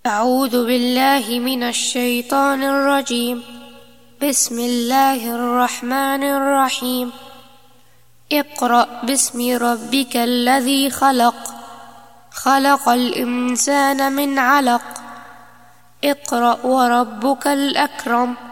أعوذ بالله من الشيطان الرجيم. بسم الله الرحمن الرحيم. اقرأ باسم ربك الذي خلق، خلق الإنسان من علق. اقرأ وربك الأكرم.